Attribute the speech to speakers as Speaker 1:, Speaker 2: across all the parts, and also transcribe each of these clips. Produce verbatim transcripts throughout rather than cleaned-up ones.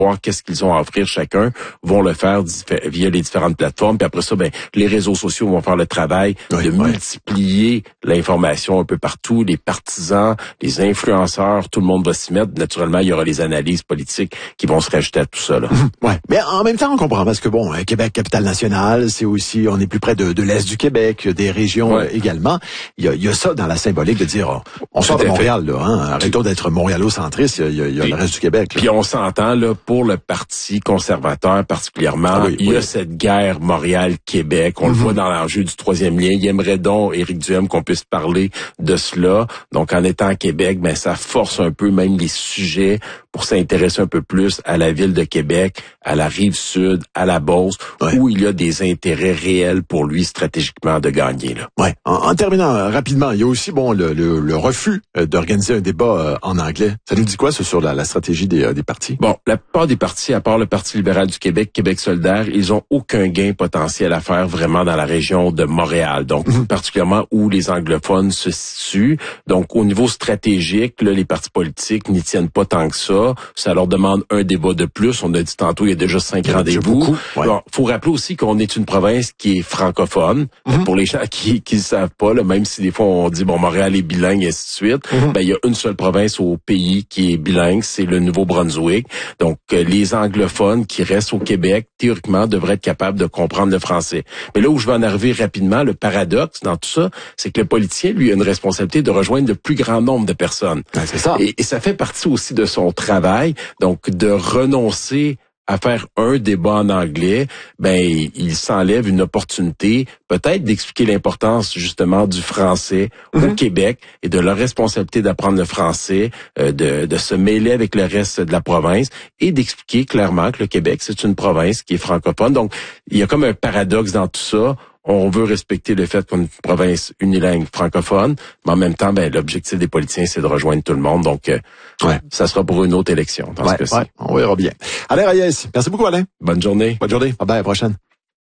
Speaker 1: voir qu'est-ce qu'ils ont à offrir chacun, vont le faire dif- via les différentes plateformes. Puis après ça, ben les réseaux sociaux vont faire le travail oui, de oui. multiplier l'information un peu partout. Les partisans, les influenceurs, tout le monde va s'y mettre. Naturellement, il y aura les analyses politiques qui vont se rajouter à tout ça. Là.
Speaker 2: Ouais, mais en même temps, on comprend parce que bon, Québec, capitale nationale, c'est aussi, on est plus près de, de l'est du Québec, des régions ouais. également. Il y, a, il y a ça dans la symbolique de dire, oh, on sort de Montréal, là, hein, arrêtons d'être montréalo-centristes. Il y a, il y a puis, le reste du Québec. Là.
Speaker 1: Puis on s'entend là pour le Parti conservateur particulièrement. Ah oui, il y oui. a cette guerre Montréal-Québec. On mm-hmm. le voit dans l'enjeu du troisième lien. Il aimerait donc, Éric Duhem, qu'on puisse parler de cela. Donc, en étant à Québec, ben ça force un peu même les sujets pour s'intéresser un peu plus à la ville de Québec, à la Rive-Sud, à la Beauce, ouais. où il y a des intérêts réels pour lui stratégiquement de gagner. Là.
Speaker 2: Ouais. En, en terminant euh, rapidement, il y a aussi bon le, le, le refus euh, d'organiser un débat euh, en anglais. Ça nous dit quoi ça, sur la, la stratégie des, euh, des partis?
Speaker 1: Bon, la plupart des partis, à part le Parti libéral du Québec, Québec solidaire, ils ont aucun gain potentiel à faire vraiment dans la région de Montréal. Donc, mm-hmm. particulièrement où les anglophones se situent. Donc, au niveau stratégique, là, les partis politiques n'y tiennent pas tant que ça. Ça leur demande un débat de plus. On a dit tantôt, il y a déjà cinq il rendez-vous. Il ouais. bon, faut rappeler aussi qu'on est une province qui est francophone. Mm-hmm. Pour les gens qui qui ne savent pas, là, même si des fois on dit bon Montréal est bilingue et ainsi de suite, mm-hmm. ben il y a une seule province au pays qui est bilingue, c'est le Nouveau-Brunswick. Donc euh, les anglophones qui restent au Québec, théoriquement, devraient être capables de comprendre le français. Mais là où je vais en arriver rapidement, le paradoxe dans tout ça, c'est que le politicien, lui, a une responsabilité de rejoindre le plus grand nombre de personnes.
Speaker 2: Ouais, c'est ça.
Speaker 1: Et, et ça fait partie aussi de son travail, donc de renoncer à faire un débat en anglais, ben il s'enlève une opportunité peut-être d'expliquer l'importance justement du français mm-hmm. au Québec et de leur responsabilité d'apprendre le français, euh, de, de se mêler avec le reste de la province et d'expliquer clairement que le Québec, c'est une province qui est francophone. Donc, il y a comme un paradoxe dans tout ça. On veut respecter le fait qu'on est une province unilingue francophone, mais en même temps, ben l'objectif des politiciens, c'est de rejoindre tout le monde. Donc, euh, ouais. ça sera pour une autre élection. Dans
Speaker 2: ouais,
Speaker 1: ce cas-ci.
Speaker 2: Ouais, on verra bien. Alain Reyes, merci beaucoup, Alain.
Speaker 1: Bonne journée.
Speaker 2: Bonne journée. Bye bye, à la prochaine.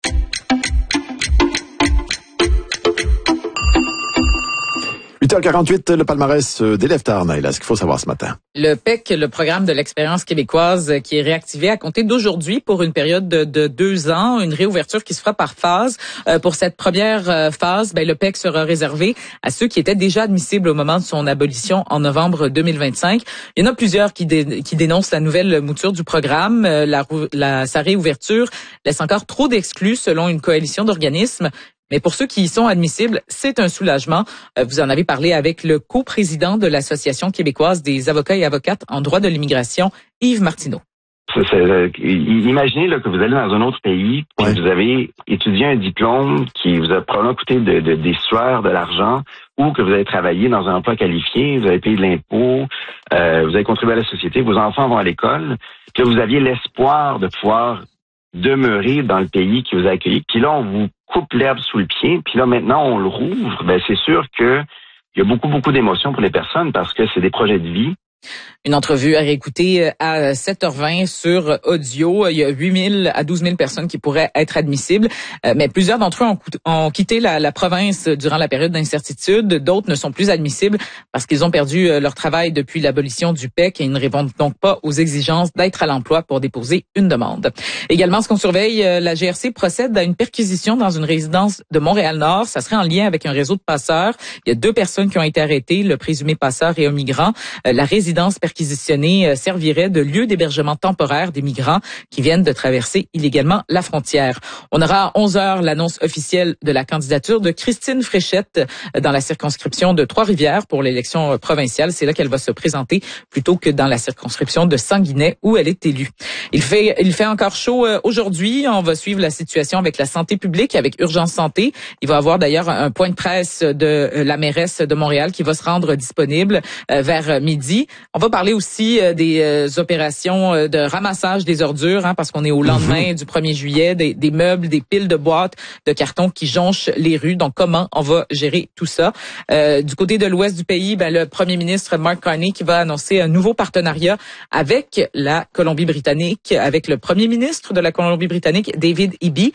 Speaker 2: huit heures quarante-huit, le palmarès d'Élève Tarnaïla. Ce qu'il faut savoir ce matin.
Speaker 3: Le P E C, le programme de l'expérience québécoise, qui est réactivé à compter d'aujourd'hui pour une période de, de deux ans, une réouverture qui se fera par phase. Euh, pour cette première euh, phase, ben, le P E C sera réservé à ceux qui étaient déjà admissibles au moment de son abolition en novembre deux mille vingt-cinq. Il y en a plusieurs qui, dé, qui dénoncent la nouvelle mouture du programme. Euh, la, la, sa réouverture laisse encore trop d'exclus selon une coalition d'organismes. Mais pour ceux qui y sont admissibles, c'est un soulagement. Vous en avez parlé avec le coprésident de l'Association québécoise des avocats et avocates en droit de l'immigration, Yves Martineau.
Speaker 4: C'est, c'est, imaginez là, que vous allez dans un autre pays, puis ouais. vous avez étudié un diplôme qui vous a probablement coûté de, de, des sueurs, de l'argent, ou que vous avez travaillé dans un emploi qualifié, vous avez payé de l'impôt, euh, vous avez contribué à la société, vos enfants vont à l'école, puis là, vous aviez l'espoir de pouvoir demeurer dans le pays qui vous a accueilli, puis là, on vous coupe l'herbe sous le pied, puis là, maintenant, on le rouvre, ben c'est sûr que il y a beaucoup, beaucoup d'émotions pour les personnes parce que c'est des projets de vie.
Speaker 3: Une entrevue à réécouter à sept heures vingt sur audio. Il y a huit mille à douze mille personnes qui pourraient être admissibles, mais plusieurs d'entre eux ont, ont quitté la, la province durant la période d'incertitude. D'autres ne sont plus admissibles parce qu'ils ont perdu leur travail depuis l'abolition du P E C et ils ne répondent donc pas aux exigences d'être à l'emploi pour déposer une demande. Également, ce qu'on surveille, la G R C procède à une perquisition dans une résidence de Montréal-Nord. Ça serait en lien avec un réseau de passeurs. Il y a deux personnes qui ont été arrêtées, le présumé passeur et un migrant. La résidence perquisitionnée servirait de lieu d'hébergement temporaire des migrants qui viennent de traverser illégalement la frontière. On aura à onze heures l'annonce officielle de la candidature de Christine Fréchette dans la circonscription de Trois-Rivières pour l'élection provinciale. C'est là qu'elle va se présenter plutôt que dans la circonscription de Sanguinet où elle est élue. Il fait, il fait encore chaud aujourd'hui. On va suivre la situation avec la santé publique, avec Urgence Santé. Il va y avoir d'ailleurs un point de presse de la mairesse de Montréal qui va se rendre disponible vers midi. On va parler aussi euh, des euh, opérations euh, de ramassage des ordures, hein, parce qu'on est au lendemain mmh. du premier juillet, des, des meubles, des piles de boîtes de carton qui jonchent les rues. Donc, comment on va gérer tout ça? Euh, du côté de l'ouest du pays, ben, le premier ministre Mark Carney qui va annoncer un nouveau partenariat avec la Colombie-Britannique, avec le premier ministre de la Colombie-Britannique, David Eby.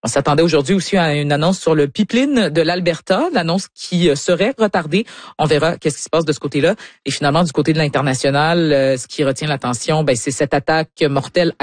Speaker 3: On s'attendait aujourd'hui aussi à une annonce sur le pipeline de l'Alberta, l'annonce qui serait retardée. On verra qu'est-ce qui se passe de ce côté-là. Et finalement, du côté de l'international, ce qui retient l'attention, ben, c'est cette attaque mortelle